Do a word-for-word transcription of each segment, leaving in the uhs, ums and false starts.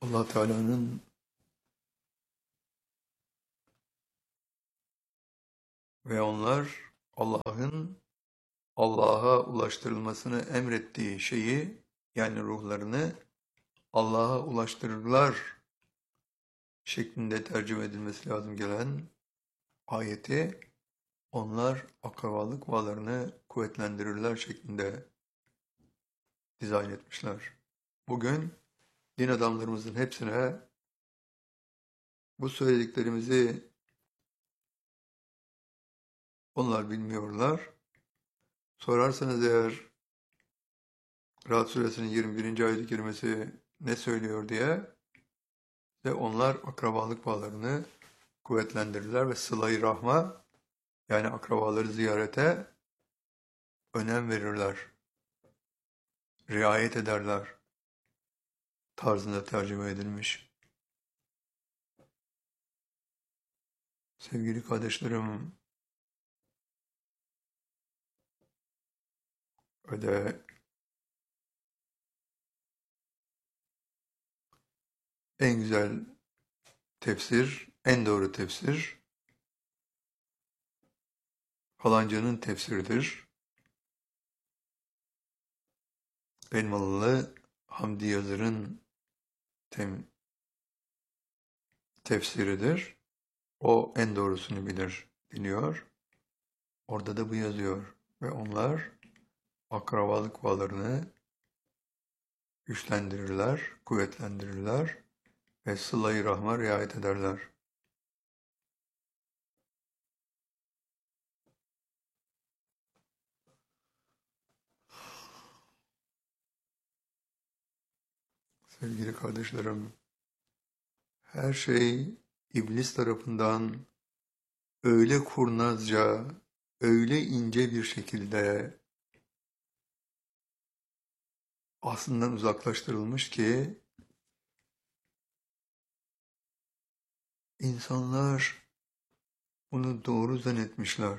Allah Teala'nın ve onlar Allah'ın Allah'a ulaştırılmasını emrettiği şeyi, yani ruhlarını Allah'a ulaştırırlar şeklinde tercüme edilmesi lazım gelen ayeti, onlar akrabalık bağlarını kuvvetlendirirler şeklinde dizayn etmişler. Bugün din adamlarımızın hepsine bu söylediklerimizi onlar bilmiyorlar. Sorarsanız eğer Rahat Suresinin yirmi birinci ayet-i kerimesi ne söylüyor diye, ve onlar akrabalık bağlarını kuvvetlendirirler ve sıla-i rahma, yani akrabaları ziyarete önem verirler, riayet ederler tarzında tercüme edilmiş. Sevgili kardeşlerim, öyle en güzel tefsir, en doğru tefsir falancanın tefsiridir. Elmalılı Hamdi Yazır'ın tem, tefsiridir. O en doğrusunu bilir, biliyor. Orada da bu yazıyor. Ve onlar akrabalık bağlarını güçlendirirler, kuvvetlendirirler ve sıla-i rahma riayet ederler. Sevgili kardeşlerim, her şey iblis tarafından öyle kurnazca, öyle ince bir şekilde aslından uzaklaştırılmış ki insanlar bunu doğru zannetmişler.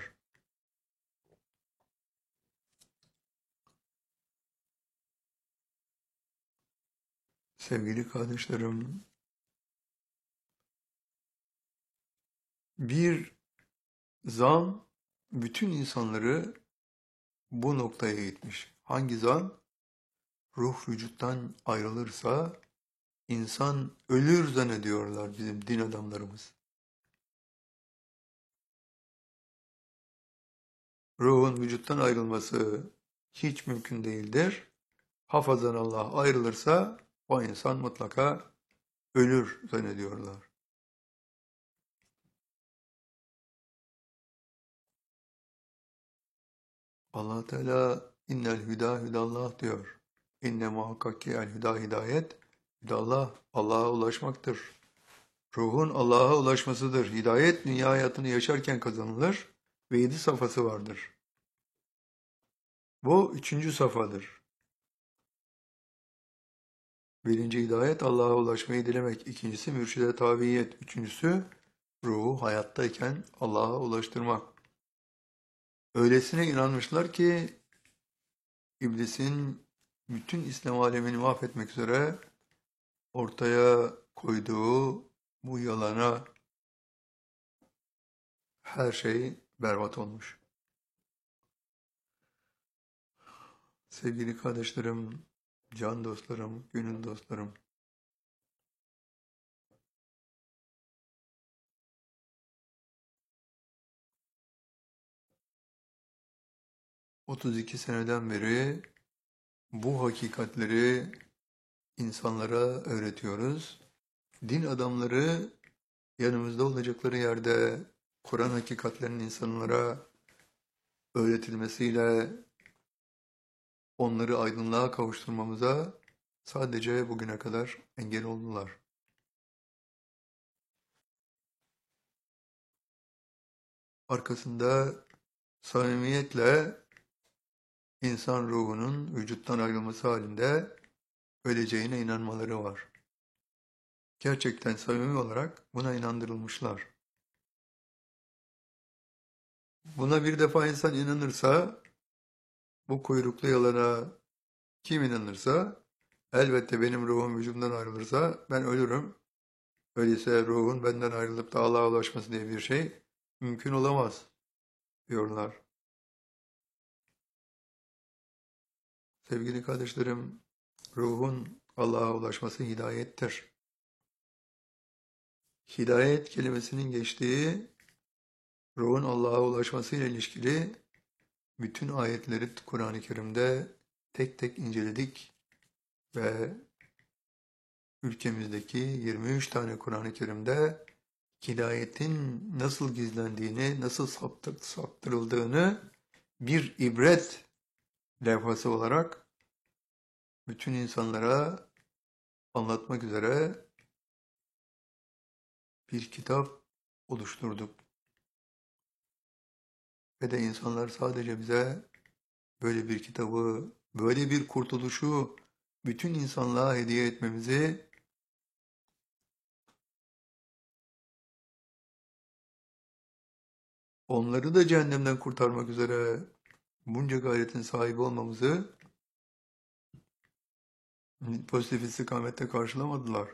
Sevgili kardeşlerim, bir zan bütün insanları bu noktaya gitmiş. Hangi zan? Ruh vücuttan ayrılırsa insan ölür zannediyorlar bizim din adamlarımız. Ruhun vücuttan ayrılması hiç mümkün değildir. Hafazan Allah ayrılırsa o insan mutlaka ölür zannediyorlar. Allah Teala innel hüda hüdallah diyor. İnne muhakkak ki el hüda hidayet, hüdallah Allah'a ulaşmaktır. Ruhun Allah'a ulaşmasıdır. Hidayet dünya hayatını yaşarken kazanılır ve yedi safhası vardır. Bu üçüncü safhadır. Birinci hidayet Allah'a ulaşmayı dilemek. İkincisi mürşide tabiyet. Üçüncüsü ruhu hayattayken Allah'a ulaştırmak. Öylesine inanmışlar ki iblisin bütün İslam alemini mahvetmek üzere ortaya koyduğu bu yalana her şey berbat olmuş. Sevgili kardeşlerim, can dostlarım, gönül dostlarım, otuz iki seneden beri bu hakikatleri insanlara öğretiyoruz. Din adamları yanımızda olacakları yerde Kur'an hakikatlerinin insanlara öğretilmesiyle onları aydınlığa kavuşturmamıza sadece bugüne kadar engel oldular. Arkasında samimiyetle insan ruhunun vücuttan ayrılması halinde öleceğine inanmaları var. Gerçekten samimi olarak buna inandırılmışlar. Buna bir defa insan inanırsa, bu kuyruklu yalana kim inanırsa, Elbette benim ruhum vücudumdan ayrılırsa ben ölürüm. Öyleyse ruhun benden ayrılıp da Allah'a ulaşması diye bir şey mümkün olamaz diyorlar. Sevgili kardeşlerim, ruhun Allah'a ulaşması hidayettir. Hidayet kelimesinin geçtiği ruhun Allah'a ulaşması ile ilişkili bütün ayetleri Kur'an-ı Kerim'de tek tek inceledik ve ülkemizdeki yirmi üç tane Kur'an-ı Kerim'de hidayetin nasıl gizlendiğini, nasıl saptır, saptırıldığını bir ibret levhası olarak bütün insanlara anlatmak üzere bir kitap oluşturduk. Ve de insanlar sadece bize böyle bir kitabı, böyle bir kurtuluşu bütün insanlığa hediye etmemizi, onları da cehennemden kurtarmak üzere bunca gayretin sahibi olmamızı pozitif istikamette karşılamadılar.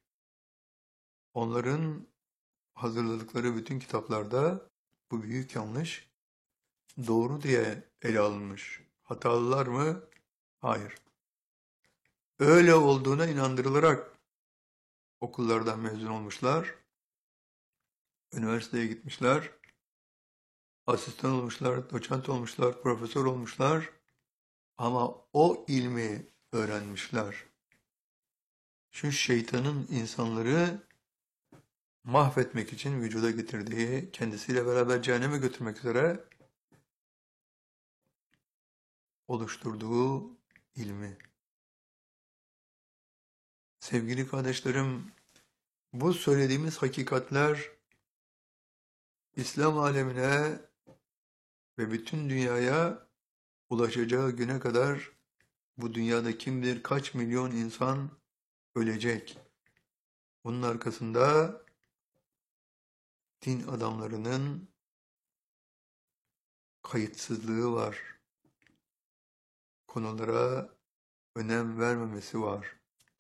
Onların hazırladıkları bütün kitaplarda bu büyük yanlış doğru diye ele alınmış. Hatalılar mı? Hayır. Öyle olduğuna inandırılarak okullardan mezun olmuşlar, üniversiteye gitmişler, asistan olmuşlar, doçent olmuşlar, profesör olmuşlar ama o ilmi öğrenmişler. Şu şeytanın insanları mahvetmek için vücuda getirdiği, kendisiyle beraber cehenneme götürmek üzere oluşturduğu ilmi. Sevgili kardeşlerim, bu söylediğimiz hakikatler İslam alemine ve bütün dünyaya ulaşacağı güne kadar bu dünyada kim bilir kaç milyon insan ölecek. Bunun arkasında din adamlarının kayıtsızlığı var. Konulara önem vermemesi var.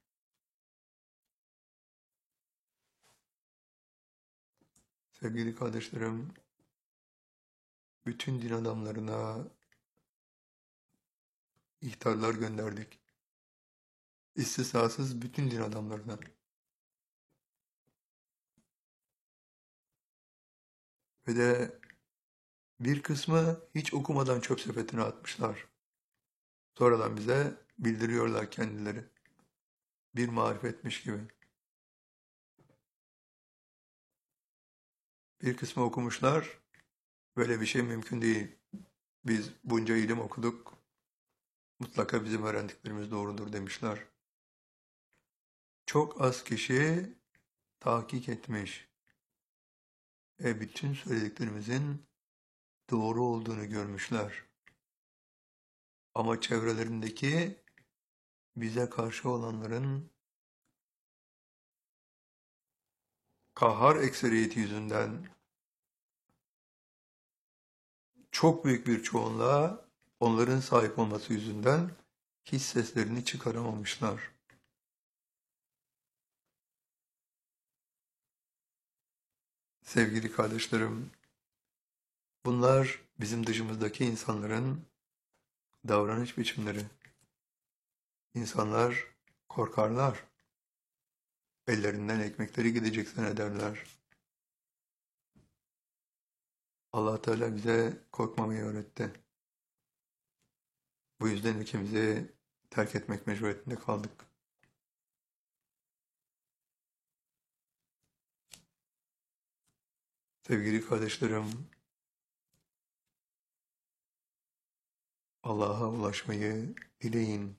Sevgili kardeşlerim, bütün din adamlarına ihtarlar gönderdik. İstisnasız bütün din adamlarına. Ve de bir kısmı hiç okumadan çöp sepetine atmışlar. Sonradan bize bildiriyorlar kendileri. Bir marifetmiş gibi. Bir kısmı okumuşlar, böyle bir şey mümkün değil. Biz bunca ilim okuduk, mutlaka bizim öğrendiklerimiz doğrudur demişler. Çok az kişi tahkik etmiş ve bütün söylediklerimizin doğru olduğunu görmüşler. Ama çevrelerindeki bize karşı olanların kahhar ekseriyeti yüzünden çok büyük bir çoğunluğa onların sahip olması yüzünden hiç seslerini çıkaramamışlar. Sevgili kardeşlerim, bunlar bizim dışımızdaki insanların davranış biçimleri. İnsanlar korkarlar. Ellerinden ekmekleri gidecek zannederler. Allah Teala bize korkmamayı öğretti. Bu yüzden ülkemizi terk etmek mecburiyetinde kaldık. Sevgili kardeşlerim, Allah'a ulaşmayı dileyin.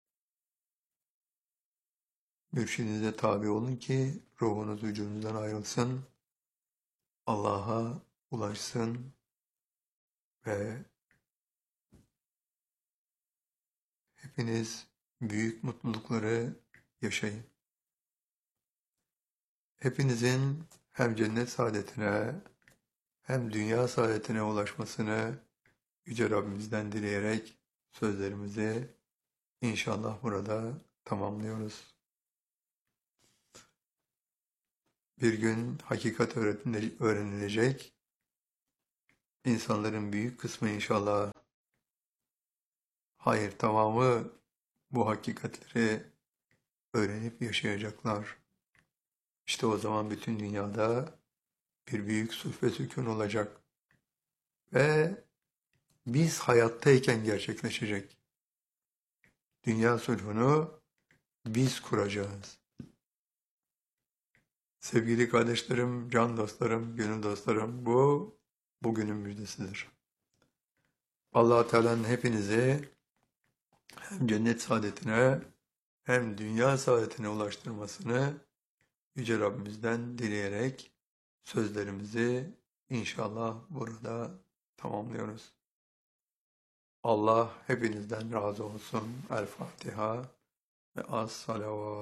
Mürşidinize tabi olun ki ruhunuz vücudunuzdan ayrılsın, Allah'a ulaşsın ve hepiniz büyük mutlulukları yaşayın. Hepinizin hem cennet saadetine hem dünya saadetine ulaşmasını Yüce Rabbimizden dileyerek sözlerimizi inşallah burada tamamlıyoruz. Bir gün hakikat öğrenilecek. İnsanların büyük kısmı inşallah, hayır tamamı bu hakikatleri öğrenip yaşayacaklar. İşte o zaman bütün dünyada bir büyük sulh ve sükun olacak. Ve biz hayattayken gerçekleşecek. Dünya sulhunu biz kuracağız. Sevgili kardeşlerim, can dostlarım, gönül dostlarım, bu bugünün müjdesidir. Allah Teala'nın hepinizi hem cennet saadetine hem dünya saadetine ulaştırmasını Yüce Rabbimizden dileyerek sözlerimizi inşallah burada tamamlıyoruz. Allah hepinizden razı olsun. El Fatiha ve as salavat.